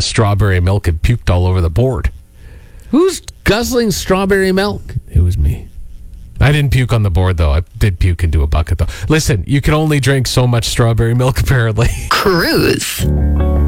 strawberry milk and puked all over the board. Who's guzzling strawberry milk? It was me. I didn't puke on the board, though. I did puke into a bucket, though. Listen, you can only drink so much strawberry milk, apparently. Cruise.